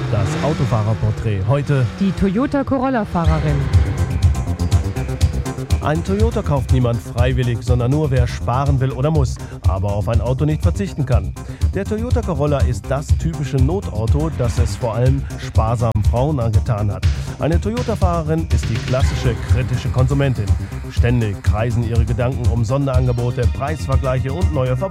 Das Autofahrerporträt. Heute Die Toyota Corolla-Fahrerin. ein Toyota kauft niemand freiwillig, sondern nur wer sparen will oder muss, aber auf ein Auto nicht verzichten kann. Der Toyota Corolla ist das typische Notauto, das es vor allem sparsamen Frauen angetan hat. Eine Toyota-Fahrerin ist die klassische kritische Konsumentin. Ständig kreisen ihre Gedanken um Sonderangebote, Preisvergleiche und neue Verbraucher.